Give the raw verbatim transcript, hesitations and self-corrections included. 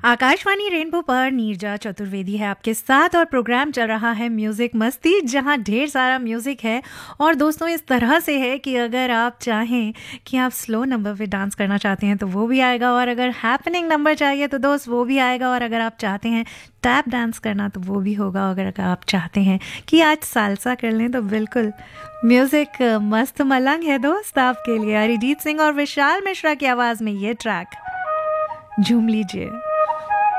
Akashvani rainbow पर नीरजा चतुर्वेदी है आपके साथ और प्रोग्राम चल रहा है म्यूजिक मस्ती, जहां ढेर सारा म्यूजिक है। और दोस्तों इस तरह से है कि अगर आप चाहें कि आप स्लो नंबर पे डांस करना चाहते हैं तो वो भी आएगा, और अगर हैपनिंग नंबर चाहिए तो दोस्त वो भी आएगा, और अगर आप चाहते हैं टैप डांस करना तो वो भी होगा। अगर आप चाहते हैं कि आज सालसा कर लें तो बिल्कुल म्यूजिक मस्त मलंग है दोस्त आपके लिए। अरिजीत सिंह और विशाल मिश्रा की आवाज में ये ट्रैक, झूम लीजिए।